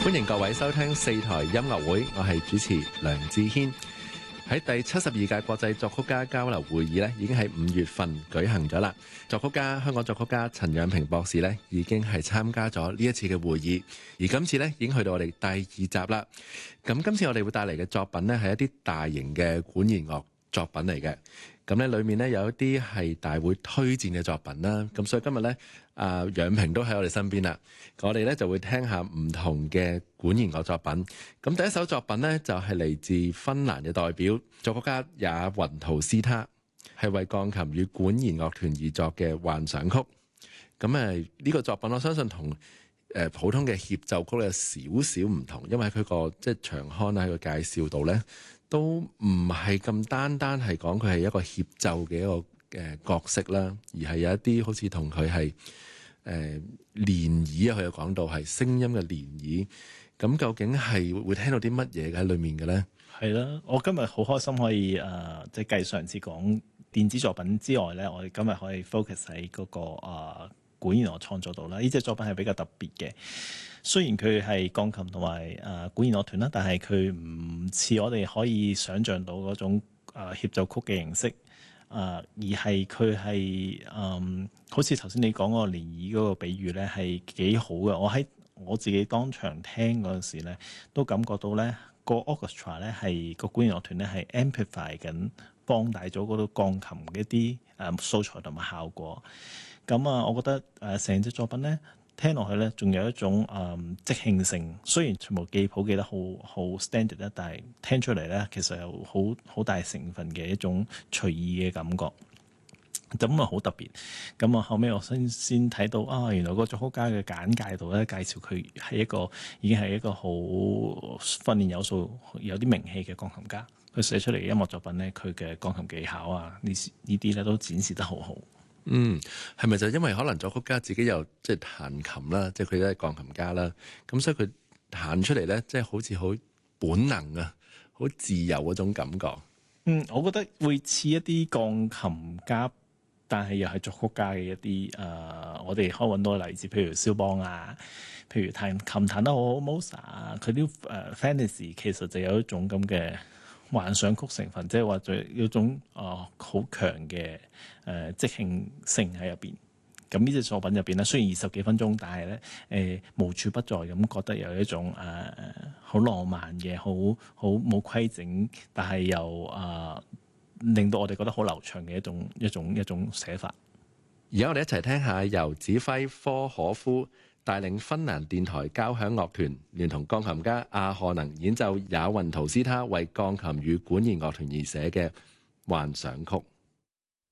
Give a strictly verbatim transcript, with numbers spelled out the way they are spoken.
歡迎各位收聽四台音樂會，我係主持梁志軒。喺第七十二屆國際作曲家交流會議咧，已經喺五月份舉行咗啦。作曲家香港作曲家陳仰平博士咧，已經係參加咗呢一次嘅會議，而今次咧已經去到我哋第二集啦。咁今次我哋會帶嚟嘅作品咧，係一啲大型嘅管弦樂作品嚟嘅。咁咧裏面咧有一啲係大會推薦嘅作品啦。咁所以今日咧，啊仰平都喺我哋身邊啦。我哋咧就會聽下唔同嘅管弦樂作品。咁第一首作品咧就係嚟自芬蘭嘅代表作曲家也雲圖斯他，係為鋼琴與管弦樂團而作嘅幻想曲。咁誒呢個作品我相信同誒普通嘅協奏曲有少少唔同，因為佢個即係長腔喺個介紹度咧，都唔係咁單單係講佢係一個協奏嘅一個誒角色啦，而係有一啲好似同佢係誒漣漪啊，佢有講到係聲音嘅漣漪。咁究竟係會聽到啲乜嘢喺裏面嘅咧？ 係啦，我今日好開心可以誒，即係繼上次講電子作品之外咧，我哋今日可以 focus 喺嗰個誒管弦樂創作度啦。呢隻作品係比較特別嘅，雖然佢係鋼琴同埋誒管弦樂團啦，但係佢唔似我哋可以想像到嗰種誒協奏曲嘅形式，誒而係佢係誒好似頭先你講嗰個漣漪嗰個比喻咧，係幾好嘅。我喺我自己當場聽嗰陣時咧，都感覺到咧個 orchestra 咧係個管弦樂團咧係 amplify 緊，放大咗嗰度鋼琴嘅一啲誒素材同埋效果。咁啊，我覺得誒成隻作品咧聽落去咧，仲有一種誒、嗯、即興性。雖然全部記譜記得好好 standard 咧，但係聽出嚟咧，其實有好好大成分嘅一種隨意嘅感覺。咁啊好特別。咁啊後尾我先先睇到啊，原來個作曲家嘅簡介度咧介紹佢係一個已經係一個好訓練有素、有啲名氣嘅鋼琴家。佢寫出嚟嘅音樂作品咧，佢嘅鋼琴技巧啊，呢呢啲咧都展示得好好。 嗯，係咪就因為可能作曲家自己又即係彈琴啦，即係佢都係鋼琴家啦，咁所以佢彈出嚟咧，即係好似好本能啊，好自由嗰種感覺。 嗯，我覺得會似一啲鋼琴家，但係又係作曲家嘅一啲誒、呃，我哋可以揾到例子，譬如肖邦啊，譬如彈琴彈得好好 Mozart 啊，佢啲誒 fantasy 其實就有一種咁嘅幻想曲成分，即係話就有一種誒好強嘅誒即興性喺入邊。咁呢隻作品入邊咧，雖然二十幾分鐘，但係咧誒無處不在咁，覺得有一種誒好、呃、浪漫嘅，好好冇規整，但係又誒、呃、令到我哋覺得好流暢嘅一種一種一種寫法。 而家我哋一齊聽下由指揮科可夫帶領芬蘭電台交響樂團聯同鋼琴家阿賀能演奏也雲圖斯他為鋼琴與管弦樂團而寫嘅幻想曲。